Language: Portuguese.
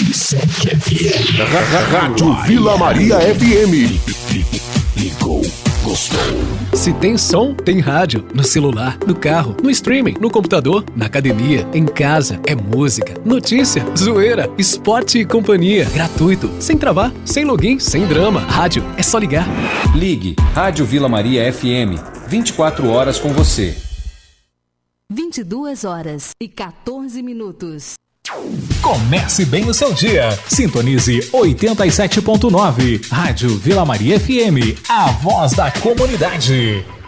Rádio Vila Maria FM. Ligou, gostou. Se tem som, tem rádio. No celular, no carro, no streaming, no computador, na academia, em casa. É música, notícia, zoeira, esporte e companhia. Gratuito, sem travar, sem login, sem drama. Rádio, é só ligar. Ligue Rádio Vila Maria FM. 24 horas com você. 22h14. Comece bem o seu dia. Sintonize 87.9. Rádio Vila Maria FM, a voz da comunidade.